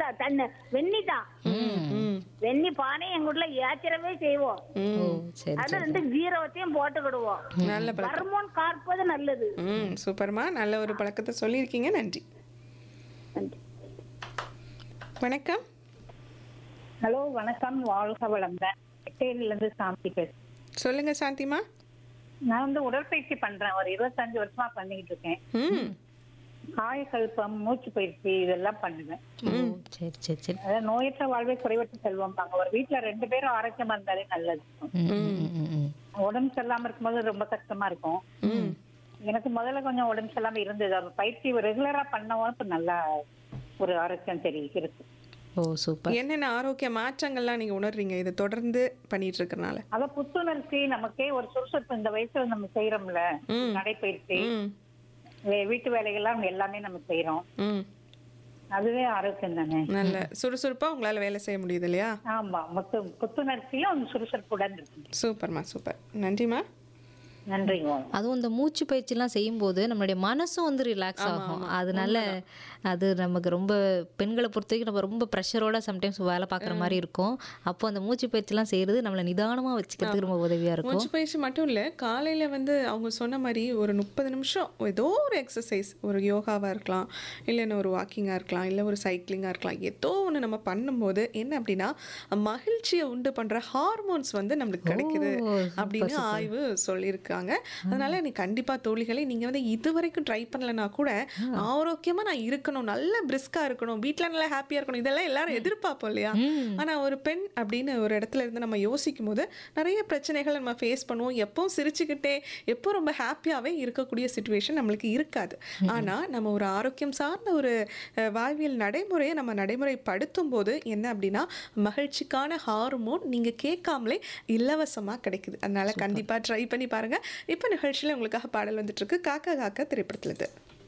இதுதான் தண்ணி வெண்ணி தான். வெண்ணி பானை எங்க வீட்டுல ஏச்சிரவே செய்வோம். ஓ சரி அது சரி. 2 ஜீரவத்தையும் போட்டுக்கிடுவோம். நல்ல பழக்கம். ஹார்மோன் காப்பது நல்லது. சூப்பர்மா, நல்ல ஒரு பழக்கத்தை சொல்லியிருக்கீங்க. நன்றி. வணக்கம். ஹலோ வணக்கம், வாழ்க வளமுடன். எட்டேரியில இருந்து சாந்தி பேசுறேன். சொல்லுங்க சாந்திமா. நான் வந்து உடற்பயிற்சி பண்றேன், ஒரு 25 வருஷமா பண்ணிக்கிட்டு இருக்கேன். காயக்கல்பம், மூச்சு பயிற்சி இதெல்லாம் பண்ணுவேன். ஓ சரி சரி சரி. அதாவது நோயற்ற வாழ்வே குறைவற்ற செல்வம். நாங்க ஒரு வீட்டுல 2 பேரும் ஆரோக்கியமா இருந்தாலே நல்லது. உடம்பு சரியில்லாம இருக்கும்போது ரொம்ப கஷ்டமா இருக்கும். எனக்கு முதல்ல கொஞ்சம் உடம்பு சரியில்லாம இருந்தது. அது பயிற்சி ரெகுலரா பண்ணவும் இப்ப நல்லா ஒரு ஆரோக்கியம் இருக்கு. ஓ சூப்பர். என்னென்ன ஆரோக்கிய மாற்றங்கள்லாம் நீங்க உணர்றீங்க இதை தொடர்ந்து பண்ணிட்டு இருக்கறனால? அத புத்துணர்ச்சி, நமக்கே ஒரு சுறுசுறுப்பு. இந்த வயசுல நம்ம செய்யறோம்ல நடைப்பயிற்சி, வீட்டு வேலைகள்லாம் எல்லாமே நம்ம செய்யறோம். அதுவே ஆரோக்கியம் தானே. நல்ல சுறுசுறுப்பா உங்களால வேலை செய்ய முடியுது இல்லையா? ஆமா, புத்துணர்ச்சியும் அந்த சுறுசுறுப்புடன் இருக்கு. சூப்பர்மா, சூப்பர். நன்றிமா. நன்றிங்க. அதுவும் இந்த மூச்சு பயிற்சிலாம் செய்யும்போது நம்மளுடைய மனசும் வந்து ரிலாக்ஸ் ஆகும். அதனால அது நமக்கு ரொம்ப, பெண்களை பொறுத்த வரைக்கும் நம்ம ரொம்ப ப்ரெஷரோட சம்டைம்ஸ் வேலை பார்க்குற மாதிரி இருக்கும். அப்போ அந்த மூச்சு பயிற்சிலாம் செய்யறது நம்மளை நிதானமாக வச்சுக்கிறதுக்கு ரொம்ப உதவியாக இருக்கும். மூச்சு பயிற்சி மட்டும் இல்லை, காலையில் வந்து அவங்க சொன்ன மாதிரி ஒரு 30 நிமிஷம் ஏதோ ஒரு எக்ஸசைஸ், ஒரு யோகாவாக இருக்கலாம், இல்லைன்னா ஒரு வாக்கிங்காக இருக்கலாம், இல்லை ஒரு சைக்கிளிங்காக இருக்கலாம், ஏதோ ஒன்று நம்ம பண்ணும்போது என்ன அப்படின்னா மகிழ்ச்சியை உண்டு பண்ணுற ஹார்மோன்ஸ் வந்து நம்மளுக்கு கிடைக்குது அப்படின்னு ஆய்வு சொல்லியிருக்காங்க. அதனால நீ கண்டிப்பாக தோழிகளை நீங்கள் வந்து இது வரைக்கும் ட்ரை பண்ணலைன்னா கூட ஆரோக்கியமாக நான் இருக்கணும், நல்ல பிரிஸ்காக இருக்கணும், வீட்டில் நல்லா ஹாப்பியாக இருக்கணும், இதெல்லாம் எல்லாரும் எதிர்பார்ப்போம் இல்லையா? ஆனால் ஒரு பெண் அப்படின்னு ஒரு இடத்துல இருந்து நம்ம யோசிக்கும் போது நிறைய பிரச்சனைகள் நம்ம ஃபேஸ் பண்ணுவோம். எப்பவும் சிரிச்சுக்கிட்டே எப்போ ரொம்ப ஹாப்பியாகவே இருக்கக்கூடிய சுச்சுவேஷன் நம்மளுக்கு இருக்காது. ஆனால் நம்ம ஒரு ஆரோக்கியம் சார்ந்த ஒரு வாழ்வியல் நடைமுறையை நம்ம நடைமுறைப்படுத்தும் போது என்ன அப்படின்னா மகிழ்ச்சிக்கான ஹார்மோன் நீங்கள் கேட்காமலே இலவசமாக கிடைக்குது. அதனால கண்டிப்பாக ட்ரை பண்ணி பாருங்கள். இப்போ நிகழ்ச்சியில் உங்களுக்காக பாடல் வந்துட்டு இருக்கு, காக்கா காக்கா திரைப்படத்தில்.